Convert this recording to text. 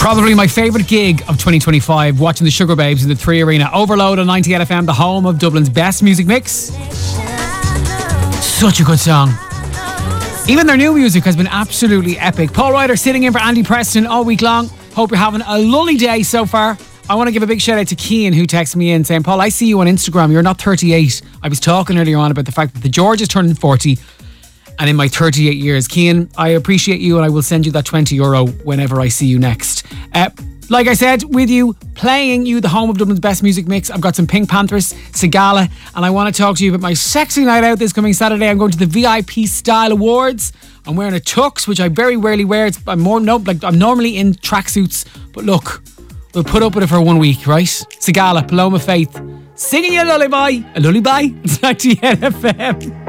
Probably my favourite gig of 2025, watching the Sugar Babes in the 3 Arena. Overload on 98 FM, the home of Dublin's best music mix. Such a good song. Even their new music has been absolutely epic. Paul Ryder sitting in for Andy Preston all week long. Hope you're having a lovely day so far. I want to give a big shout out to Cian, who texted me in saying, Paul, I see you on Instagram. You're not 38. I was talking earlier on about the fact that the George is turning 40. And in my 38 years, Cian, I appreciate you and I will send you that €20 whenever I see you next. Like I said, with you, playing you the home of Dublin's best music mix, I've got some Pink Panthers, Sigala, and I want to talk to you about my sexy night out this coming Saturday. I'm going to the VIP Style Awards. I'm wearing a tux, which I very rarely wear. I'm normally in tracksuits, but look, we'll put up with it for 1 week, right? Sigala, Paloma Faith, singing you a lullaby. It's 98 FM.